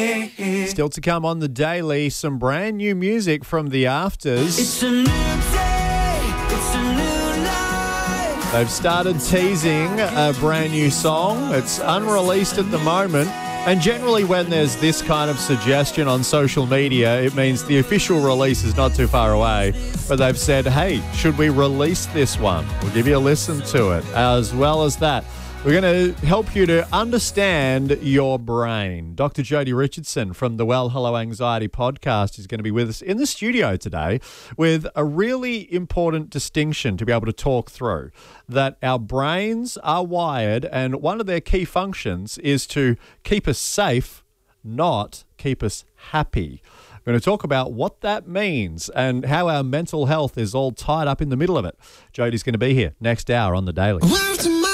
Still to come on the Daily, some brand new music from The Afters. It's a new day, it's a new life. They've started teasing a brand new song. It's unreleased at the moment. And generally when there's this kind of suggestion on social media, it means the official release is not too far away. But they've said, hey, should we release this one? We'll give you a listen to it. As well as that, we're going to help you to understand your brain. Dr. Jodie Richardson from the Well Hello Anxiety podcast is going to be with us in the studio today with a really important distinction to be able to talk through, that our brains are wired and one of their key functions is to keep us safe, not keep us happy. We're going to talk about what that means and how our mental health is all tied up in the middle of it. Jodie's going to be here next hour on The Daily.